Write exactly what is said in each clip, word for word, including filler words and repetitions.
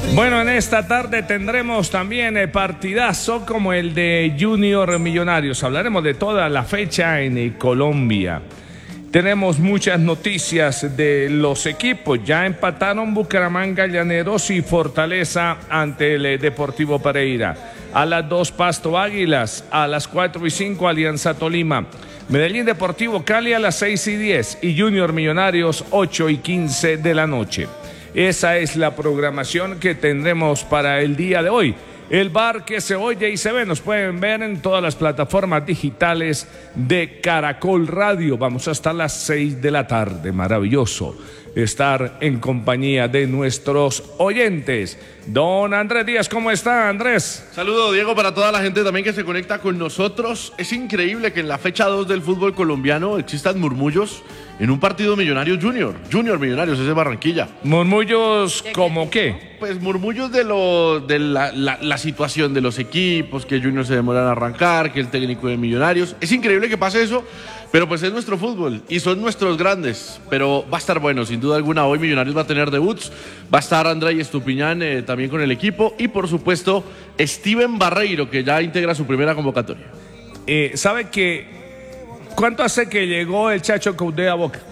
Bueno, en esta tarde tendremos también el partidazo como el de Junior Millonarios. Hablaremos de toda la fecha en Colombia. Tenemos muchas noticias de los equipos. Ya empataron Bucaramanga, Llaneros y Fortaleza ante el Deportivo Pereira. A las dos Pasto Águilas, a las cuatro y cinco Alianza Tolima. Medellín Deportivo Cali a las seis y diez y Junior Millonarios ocho y quince de la noche. Esa es la programación que tendremos para el día de hoy. El bar que se oye y se ve, nos pueden ver en todas las plataformas digitales de Caracol Radio. Vamos hasta las seis de la tarde, maravilloso estar en compañía de nuestros oyentes. Don Andrés Díaz, ¿cómo está, Andrés? Saludo, Diego, para toda la gente también que se conecta con nosotros. Es increíble que en la fecha dos del fútbol colombiano existan murmullos en un partido Millonarios Junior. Junior Millonarios, ese es Barranquilla. ¿Murmullos como qué? Pues murmullos de, lo, de la, la, la situación de los equipos, que Junior se demora en arrancar, que el técnico de Millonarios. Es increíble que pase eso, pero pues es nuestro fútbol y son nuestros grandes. Pero va a estar bueno, sin duda alguna. Hoy Millonarios va a tener debuts. Va a estar André Estupiñán eh, también con el equipo. Y por supuesto, Steven Barreiro, que ya integra su primera convocatoria. Eh, ¿Sabe que cuánto hace que llegó el Chacho Coudet a Boca?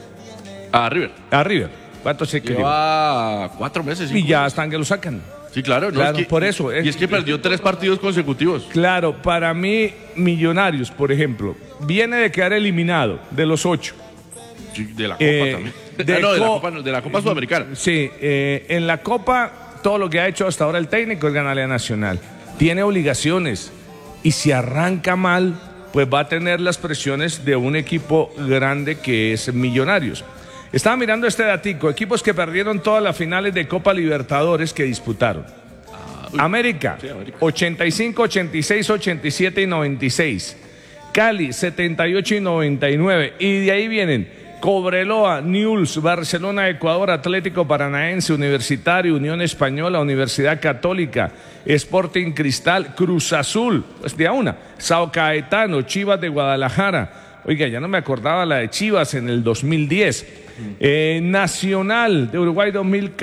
A River. A River. ¿Cuánto hace que lleva? Cuatro meses. Y ya meses. están que lo sacan. Sí, claro. No, claro es que, por eso. Y es que perdió tres partidos consecutivos. Claro, para mí, Millonarios, por ejemplo, viene de quedar eliminado de los ocho. Sí, de la Copa eh, también. De, ah, no, de, la co Copa, de la Copa Sudamericana. Sí, eh, en la Copa, todo lo que ha hecho hasta ahora el técnico es ganarle a Nacional. Tiene obligaciones. Y si arranca mal, pues va a tener las presiones de un equipo grande que es Millonarios. Estaba mirando este datico, equipos que perdieron todas las finales de Copa Libertadores que disputaron. Ah, uy, América, sí, América, ochenta y cinco, ochenta y seis, ochenta y siete y noventa y seis. Cali, setenta y ocho y noventa y nueve. Y de ahí vienen Cobreloa, Newell's, Barcelona, Ecuador, Atlético Paranaense, Universitario, Unión Española, Universidad Católica, Sporting Cristal, Cruz Azul, pues de a una, Sao Caetano, Chivas de Guadalajara. Oiga, ya no me acordaba la de Chivas en el dos mil diez. Eh, Nacional de Uruguay dos mil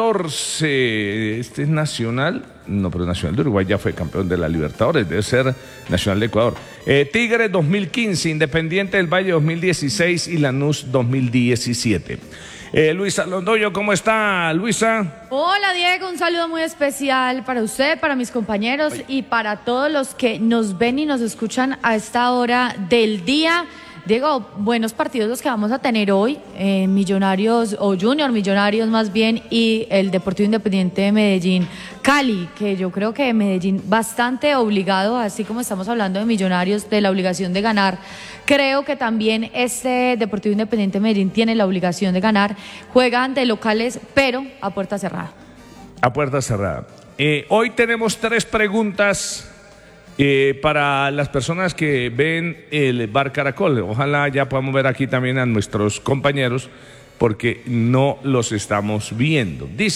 catorce. ¿Este es Nacional? No, pero Nacional de Uruguay ya fue campeón de la Libertadores. Debe ser Nacional de Ecuador. eh, Tigre dos mil quince, Independiente del Valle dos mil dieciséis y Lanús dos mil diecisiete. eh, Luisa Londoño, ¿cómo está, Luisa? Hola, Diego, un saludo muy especial para usted, para mis compañeros y para todos los que nos ven y nos escuchan a esta hora del día. Diego, buenos partidos los que vamos a tener hoy, eh, Millonarios o Junior Millonarios más bien, y el Deportivo Independiente de Medellín, Cali, que yo creo que Medellín bastante obligado, así como estamos hablando de Millonarios, de la obligación de ganar. Creo que también este Deportivo Independiente de Medellín tiene la obligación de ganar. Juegan de locales, pero a puerta cerrada. A puerta cerrada. Eh, hoy tenemos tres preguntas Eh, para las personas que ven el Bar Caracol. Ojalá ya podamos ver aquí también a nuestros compañeros porque no los estamos viendo. Dice